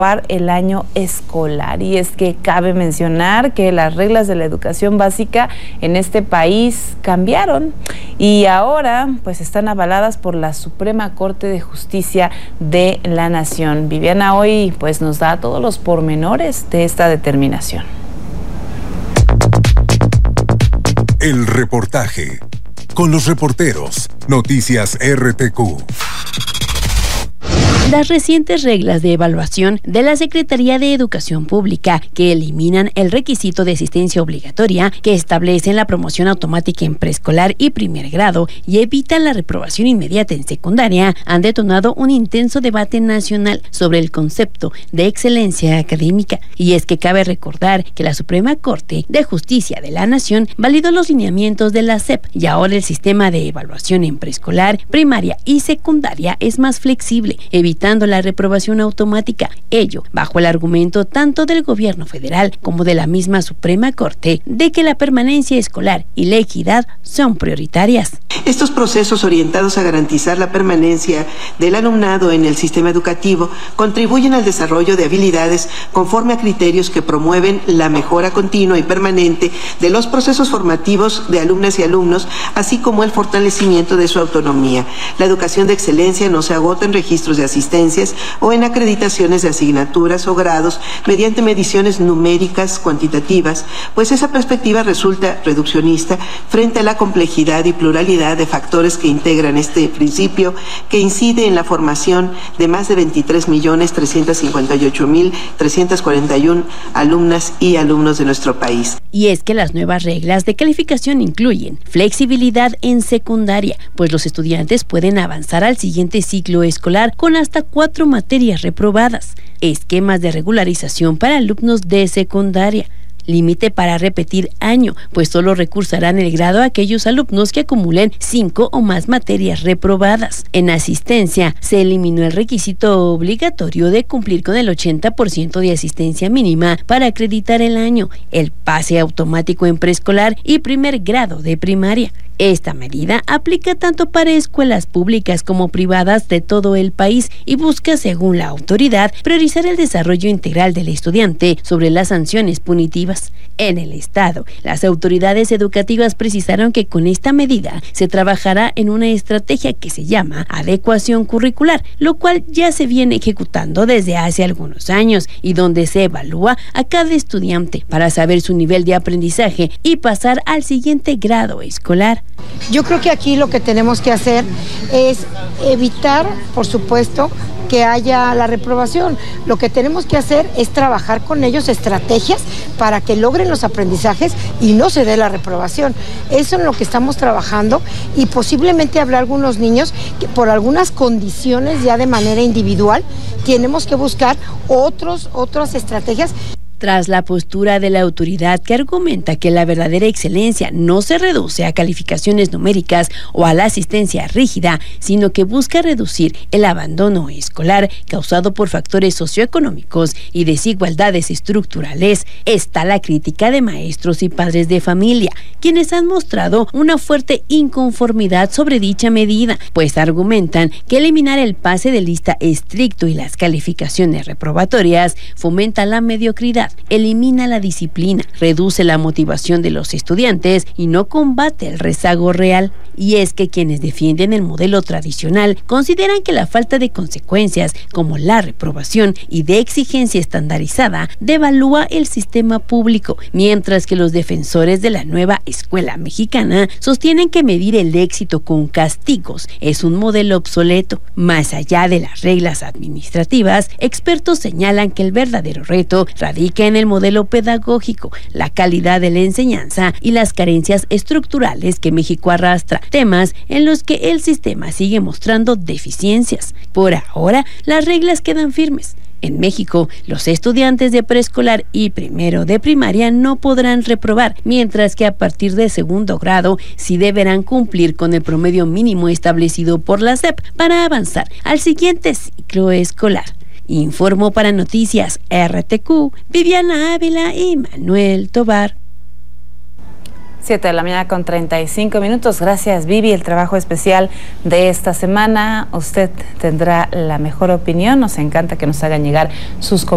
el año escolar. Y es que cabe mencionar que las reglas de la educación básica en este país cambiaron y ahora pues están avaladas por la Suprema Corte de Justicia de la Nación. Viviana hoy pues nos da todos los pormenores de esta determinación. El reportaje con los reporteros Noticias RTQ. Las recientes reglas de evaluación de la Secretaría de Educación Pública, que eliminan el requisito de asistencia obligatoria, que establecen la promoción automática en preescolar y primer grado y evitan la reprobación inmediata en secundaria, han detonado un intenso debate nacional sobre el concepto de excelencia académica. Y es que cabe recordar que la Suprema Corte de Justicia de la Nación validó los lineamientos de la SEP y ahora el sistema de evaluación en preescolar, primaria y secundaria es más flexible, evitando la reprobación automática, ello bajo el argumento tanto del gobierno federal como de la misma Suprema Corte de que la permanencia escolar y la equidad son prioritarias. Estos procesos orientados a garantizar la permanencia del alumnado en el sistema educativo contribuyen al desarrollo de habilidades conforme a criterios que promueven la mejora continua y permanente de los procesos formativos de alumnas y alumnos, así como el fortalecimiento de su autonomía. La educación de excelencia no se agota en registros de asistencias o en acreditaciones de asignaturas o grados mediante mediciones numéricas cuantitativas, pues esa perspectiva resulta reduccionista frente a la complejidad y pluralidad de factores que integran este principio, que incide en la formación de más de 23.358.341 alumnas y alumnos de nuestro país. Y es que las nuevas reglas de calificación incluyen flexibilidad en secundaria, pues los estudiantes pueden avanzar al siguiente ciclo escolar con hasta 4 materias reprobadas, esquemas de regularización para alumnos de secundaria, límite para repetir año, pues solo recursarán el grado a aquellos alumnos que acumulen 5 o más materias reprobadas. En asistencia, se eliminó el requisito obligatorio de cumplir con el 80% de asistencia mínima para acreditar el año, el pase automático en preescolar y primer grado de primaria. Esta medida aplica tanto para escuelas públicas como privadas de todo el país y busca, según la autoridad, priorizar el desarrollo integral del estudiante sobre las sanciones punitivas. En el Estado, las autoridades educativas precisaron que con esta medida se trabajará en una estrategia que se llama adecuación curricular, lo cual ya se viene ejecutando desde hace algunos años y donde se evalúa a cada estudiante para saber su nivel de aprendizaje y pasar al siguiente grado escolar. Yo creo que aquí lo que tenemos que hacer es evitar, por supuesto, que haya la reprobación. Lo que tenemos que hacer es trabajar con ellos estrategias para que logren los aprendizajes y no se dé la reprobación. Eso es lo que estamos trabajando y posiblemente habrá algunos niños que por algunas condiciones ya de manera individual tenemos que buscar otras estrategias. Tras la postura de la autoridad que argumenta que la verdadera excelencia no se reduce a calificaciones numéricas o a la asistencia rígida, sino que busca reducir el abandono escolar causado por factores socioeconómicos y desigualdades estructurales, está la crítica de maestros y padres de familia, quienes han mostrado una fuerte inconformidad sobre dicha medida, pues argumentan que eliminar el pase de lista estricto y las calificaciones reprobatorias fomenta la mediocridad, elimina la disciplina, reduce la motivación de los estudiantes y no combate el rezago real. Y es que quienes defienden el modelo tradicional consideran que la falta de consecuencias como la reprobación y de exigencia estandarizada devalúa el sistema público, mientras que los defensores de la nueva escuela mexicana sostienen que medir el éxito con castigos es un modelo obsoleto. Más allá de las reglas administrativas, expertos señalan que el verdadero reto radica en el modelo pedagógico, la calidad de la enseñanza y las carencias estructurales que México arrastra, temas en los que el sistema sigue mostrando deficiencias. Por ahora, las reglas quedan firmes. En México, los estudiantes de preescolar y primero de primaria no podrán reprobar, mientras que a partir de segundo grado sí deberán cumplir con el promedio mínimo establecido por la SEP para avanzar al siguiente ciclo escolar. Informó para Noticias RTQ, Viviana Ávila y Manuel Tobar. 7 de la mañana con 35 minutos. Gracias, Vivi. El trabajo especial de esta semana. Usted tendrá la mejor opinión. Nos encanta que nos hagan llegar sus comentarios.